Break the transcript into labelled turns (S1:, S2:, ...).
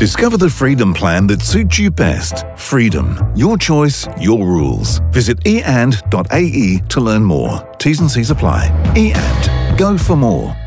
S1: Discover the Freedom plan that suits you best. Freedom. Your choice, your rules. Visit eand.ae to learn more. T's and C's apply. eand. Go for more.